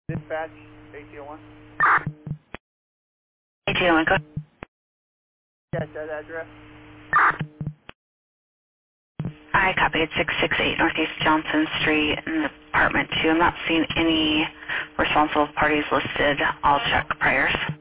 Dispatch, AT01. AT01, go. Yes, that address. I copied 668 Northeast Johnson Street in apartment 2. I'm not seeing any responsible parties listed. I'll check priors.